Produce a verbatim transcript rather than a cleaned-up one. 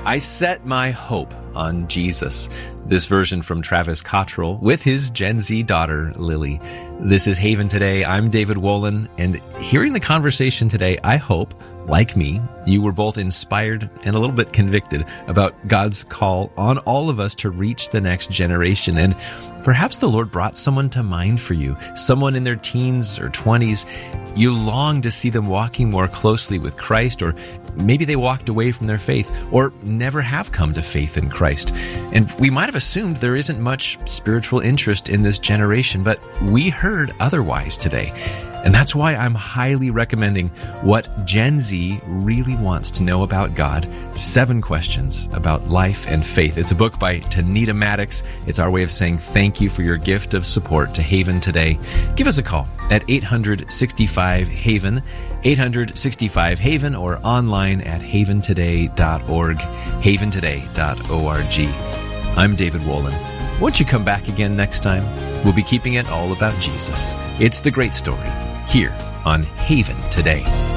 I Set My Hope on Jesus. This version from Travis Cottrell with his Gen Z daughter, Lily. This is Haven Today. I'm David Wolin, and hearing the conversation today, I hope, like me, you were both inspired and a little bit convicted about God's call on all of us to reach the next generation. And perhaps the Lord brought someone to mind for you, someone in their teens or twenties. You long to see them walking more closely with Christ, or maybe they walked away from their faith or never have come to faith in Christ. And we might have assumed there isn't much spiritual interest in this generation, but we heard otherwise today. And that's why I'm highly recommending What Gen Z Really Wants to Know About God, Seven Questions About Life and Faith. It's a book by Tanita Maddox. It's our way of saying thank you for your gift of support to Haven Today. Give us a call at eight hundred sixty-five HAVEN, eight hundred sixty-five HAVEN, or online at haven today dot org, haven today dot org. I'm David Wolin. Won't you come back again next time? We'll be keeping it all about Jesus. It's the great story here on Haven Today.